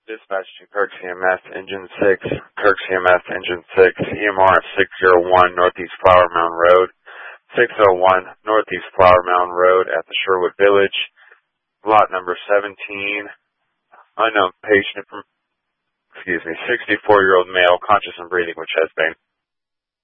Dispatch to Kirk CMS, Engine 6, Kirk CMS, Engine 6, EMR 601 Northeast Flower Mound Road, 601 Northeast Flower Mound Road at the Sherwood Village, lot number 17, unknown patient from, 64-year-old male, conscious and breathing with chest pain.